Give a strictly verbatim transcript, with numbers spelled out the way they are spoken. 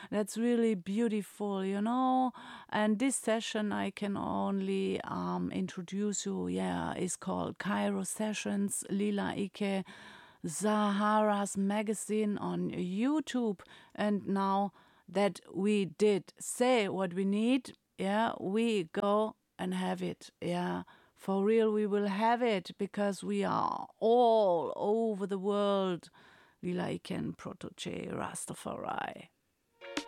That's really beautiful, you know. And this session I can only um, introduce you, yeah, is called Cairo Sessions, Lila Ike, Zahara's magazine on YouTube. And now that we did say what we need, yeah, we go and have it, yeah. For real, we will have it because we are all over the world. Lila Ike and Protege Rastafari.